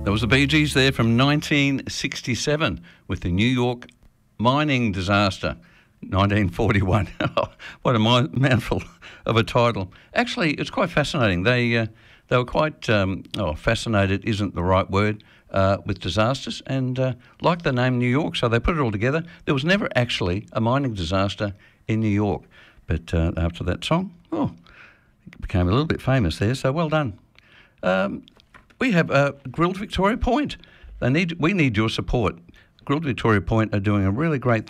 That was the Bee Gees there from 1967 with the New York mining disaster, 1941. What a mouthful of a title. Actually, it's quite fascinating. They were quite fascinated isn't the right word, with disasters, and like the name New York, so they put it all together. There was never actually a mining disaster in New York, but after that song, it became a little bit famous there, so well done. We have Grilled Victoria Point. We need your support. Grilled Victoria Point are doing a really great